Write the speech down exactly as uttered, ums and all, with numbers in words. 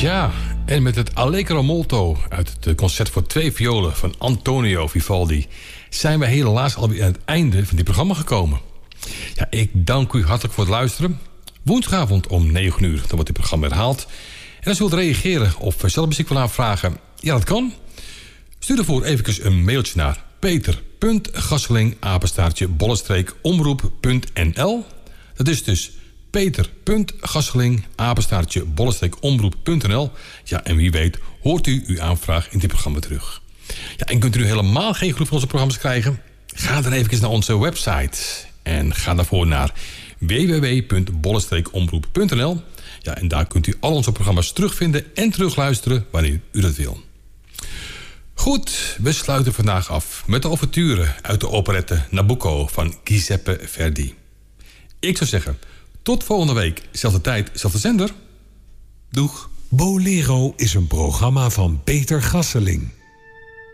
Ja, en met het Allegro molto uit het concert voor twee violen van Antonio Vivaldi zijn we helaas alweer aan het einde van dit programma gekomen. Ja, ik dank u hartelijk voor het luisteren. Woensdagavond om negen uur, dan wordt dit programma herhaald. En als u wilt reageren of zelf muziek wil aanvragen, ja, dat kan. Stuur ervoor even een mailtje naar peter punt gasseling apenstaartje bollestreek omroep punt n l. Dat is dus peter punt gasseling apenstaartje bollestreek omroep punt n l. Ja, en wie weet hoort u uw aanvraag in dit programma terug. Ja, en kunt u nu helemaal geen groep van onze programma's krijgen? Ga dan even naar onze website. En ga daarvoor naar w w w punt bollestreek omroep punt n l. Ja, en daar kunt u al onze programma's terugvinden en terugluisteren wanneer u dat wil. Goed, we sluiten vandaag af met de ouverture uit de operette Nabucco van Giuseppe Verdi. Ik zou zeggen, tot volgende week, zelfde tijd, zelfde zender. Doeg. Bolero is een programma van Peter Gasseling.